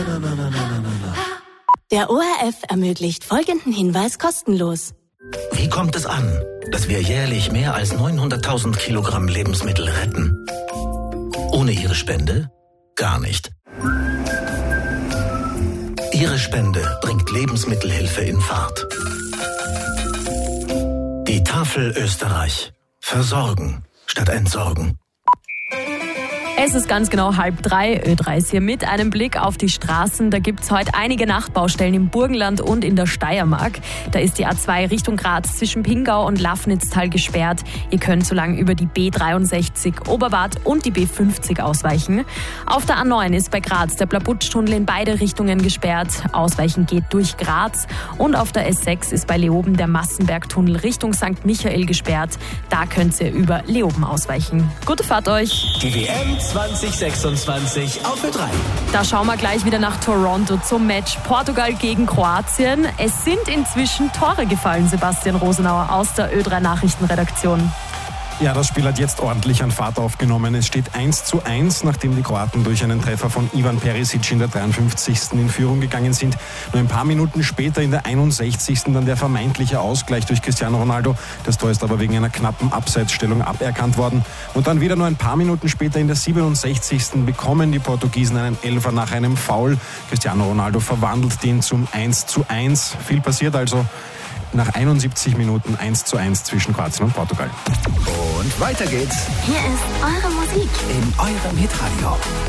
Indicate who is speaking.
Speaker 1: Der ORF ermöglicht folgenden Hinweis kostenlos.
Speaker 2: Wie kommt es an, dass wir jährlich mehr als 900.000 Kilogramm Lebensmittel retten? Ohne Ihre Spende gar nicht. Ihre Spende bringt Lebensmittelhilfe in Fahrt. Die Tafel Österreich. Versorgen statt entsorgen.
Speaker 3: Es ist ganz genau 2:30. Ö3 ist hier mit einem Blick auf die Straßen. Da gibt es heute einige Nachtbaustellen im Burgenland und in der Steiermark. Da ist die A2 Richtung Graz zwischen Pingau und Lafnitztal gesperrt. Ihr könnt so lange über die B63 Oberwart und die B50 ausweichen. Auf der A9 ist bei Graz der Blabutschtunnel in beide Richtungen gesperrt. Ausweichen geht durch Graz. Und auf der S6 ist bei Leoben der Massenbergtunnel Richtung St. Michael gesperrt. Da könnt ihr über Leoben ausweichen. Gute Fahrt euch!
Speaker 4: Die WM 2026 auf Ö3.
Speaker 3: Da schauen wir gleich wieder nach Toronto zum Match Portugal gegen Kroatien. Es sind inzwischen Tore gefallen, Sebastian Rosenauer aus der Ö3 Nachrichtenredaktion.
Speaker 5: Ja, das Spiel hat jetzt ordentlich an Fahrt aufgenommen. Es steht 1:1, nachdem die Kroaten durch einen Treffer von Ivan Perisic in der 53. in Führung gegangen sind. Nur ein paar Minuten später in der 61. dann der vermeintliche Ausgleich durch Cristiano Ronaldo. Das Tor ist aber wegen einer knappen Abseitsstellung aberkannt worden. Und dann wieder nur ein paar Minuten später in der 67. bekommen die Portugiesen einen Elfer nach einem Foul. Cristiano Ronaldo verwandelt den zum 1:1. Viel passiert also. Nach 71 Minuten 1:1 zwischen Kroatien und Portugal.
Speaker 4: Und weiter geht's
Speaker 1: Hier ist eure Musik.
Speaker 4: in eurem Hitradio.